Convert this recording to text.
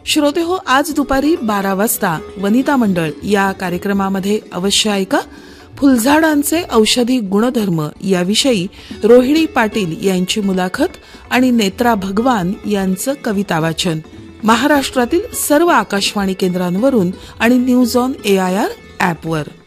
श्रोते हो, आज दुपारी 12 वाजता वनिता मंडळ या कार्यक्रमामध्ये अवश्य ऐका फुलझाडांचे औषधी गुणधर्म याविषयी रोहिणी पाटील यांची मुलाखत आणि नेत्रा भगवान यांचं कविता वाचन महाराष्ट्रातील सर्व आकाशवाणी केंद्रांवरून आणि न्यूज ऑन AIR ॲपवर.